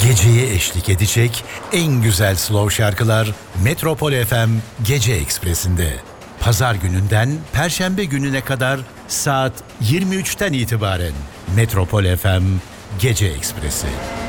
Geceye eşlik edecek en güzel slow şarkılar Metropol FM Gece Ekspresi'nde. Pazar gününden Perşembe gününe kadar saat 23'ten itibaren Metropol FM Gece Ekspresi.